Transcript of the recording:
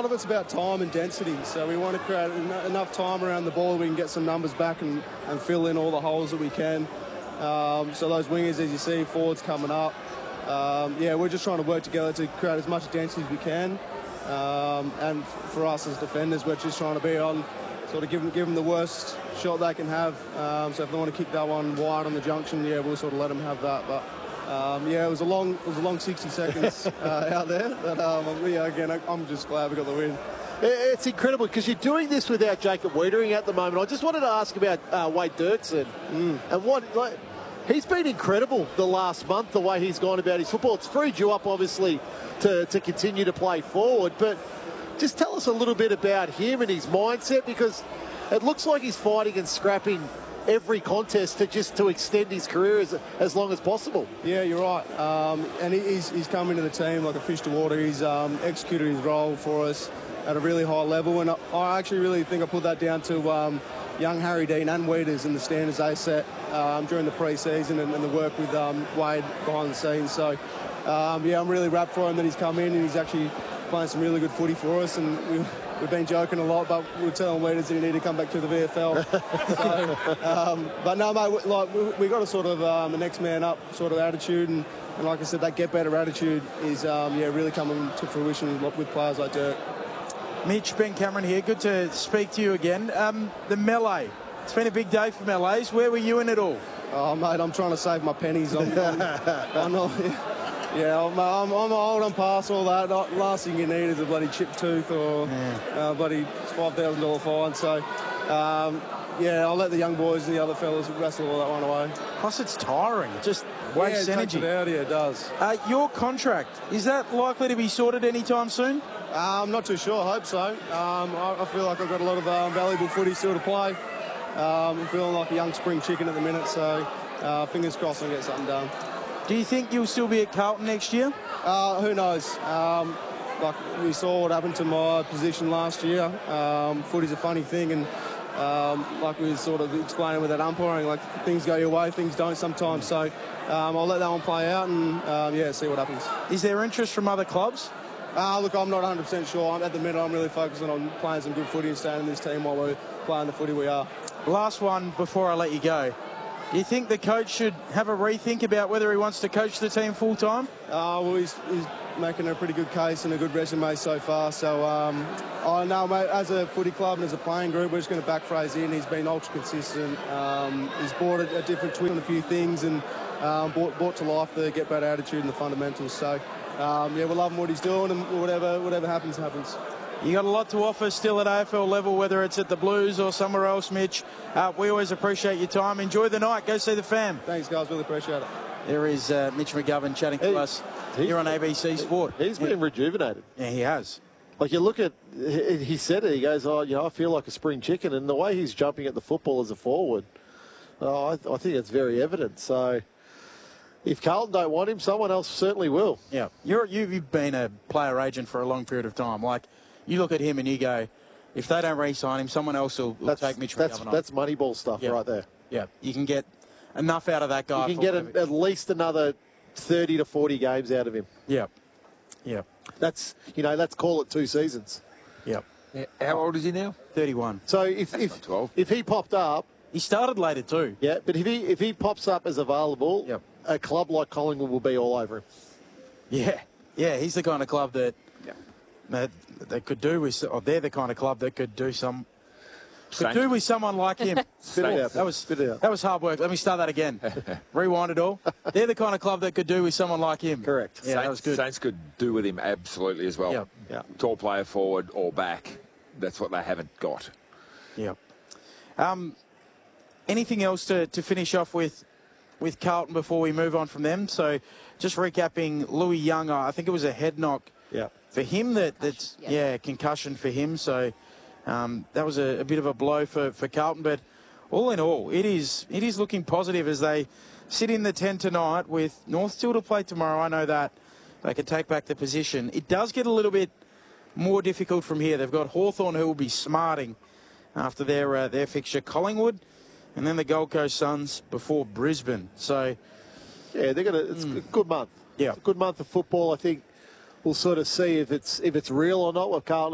lot of it's about time and density. So we want to create enough time around the ball we can get some numbers back and fill in all the holes that we can. So those wingers, as you see, forwards coming up. Yeah, we're just trying to work together to create as much density as we can. And for us as defenders, we're just trying to be on, sort of give them the worst shot they can have. So if they want to kick that one wide on the junction, yeah, we'll sort of let them have that. But yeah, it was a long 60 seconds out there. But yeah, again, I'm just glad we got the win. It's incredible because you're doing this without Jacob Wiedering at the moment. I just wanted to ask about Wade Dirksen and what, like, he's been incredible the last month, the way he's gone about his football. It's freed you up, obviously, to continue to play forward. But just tell us a little bit about him and his mindset, because it looks like he's fighting and scrapping every contest to extend his career as long as possible. Yeah, you're right. And he's come into the team like a fish to water. He's executed his role for us at a really high level. And I actually really think I put that down to young Harry Dean and Wieders and the standards they set during the pre-season and the work with Wade behind the scenes. So, yeah, I'm really wrapped for him that he's come in and he's actually playing some really good footy for us. And we've been joking a lot, but we're telling Wieders that he need to come back to the VFL. So, but no, mate, like we got a sort of a next man up sort of attitude, and like I said, that get better attitude is yeah, really coming to fruition with players like Dirk. Mitch, Ben Cameron here. Good to speak to you again. The melee. It's been a big day for melees. Where were you in it all? Oh, mate, I'm trying to save my pennies. I'm not, yeah, I'm old and past all that. Last thing you need is a bloody chipped tooth or bloody $5,000 fine. So, yeah, I'll let the young boys and the other fellas wrestle all that one away. Plus, it's tiring. It just wastes energy. Yeah, it does. Your contract, is that likely to be sorted anytime soon? I'm not too sure. I hope so. I feel like I've got a lot of valuable footy still to play. I'm feeling like a young spring chicken at the minute, so fingers crossed I'll get something done. Do you think you'll still be at Carlton next year? Who knows? Like we saw what happened to my position last year. Footy's a funny thing, and like we were sort of explaining with that umpiring, like things go your way, things don't sometimes. So I'll let that one play out and yeah, see what happens. Is there interest from other clubs? Look, I'm not 100% sure. At the minute, I'm really focusing on playing some good footy and staying in this team while we're playing the footy we are. Last one before I let you go. Do you think the coach should have a rethink about whether he wants to coach the team full-time? Well, he's making a pretty good case and a good resume so far. So, I know, mate, as a footy club and as a playing group, we're just going to back Fraser in. He's been ultra consistent. He's brought a different twist on a few things and brought to life the get better attitude and the fundamentals. So, yeah, we're loving what he's doing, and whatever happens, happens. You got a lot to offer still at AFL level, whether it's at the Blues or somewhere else, Mitch. We always appreciate your time. Enjoy the night. Go see the fam. Thanks, guys. Really appreciate it. There is Mitch McGovern chatting to us here on ABC Sport. He's been rejuvenated. Yeah, he has. Like, you look at, he said it, he goes, oh, you know, I feel like a spring chicken. And the way he's jumping at the football as a forward, I think it's very evident. So if Carlton don't want him, someone else certainly will. Yeah. You've been a player agent for a long period of time. Like, you look at him and you go, if they don't re-sign him, someone else will take Mitch McGovern on. That's Moneyball stuff right there. Yeah, you can get enough out of that guy. You can get at least another 30 to 40 games out of him. Yeah. Yeah. That's, you know, let's call it 2 seasons. Yeah. How old is he now? 31. So if he popped up... He started later too. Yeah, but if he pops up as available, a club like Collingwood will be all over him. Yeah. Yeah, he's the kind of club that they could do with, or they're the kind of club that could do with someone like him. That was hard work. Let me start that again. Rewind it all. They're the kind of club that could do with someone like him. Correct. Yeah, that was good. Saints could do with him absolutely as well. Yeah. Tall player forward or back. That's what they haven't got. Yeah. Anything else to finish off with Carlton before we move on from them? So just recapping, Louis Young, I think it was a head knock. Yeah. For him, that's concussion for him. So that was a bit of a blow for Carlton. But all in all, it is looking positive as they sit in the 10 tonight with North still to play tomorrow. I know that they can take back the position. It does get a little bit more difficult from here. They've got Hawthorn, who will be smarting after their fixture, Collingwood, and then the Gold Coast Suns before Brisbane. So yeah, it's a good month. Yeah, it's a good month of football. I think we'll sort of see if it's real or not with Carlton.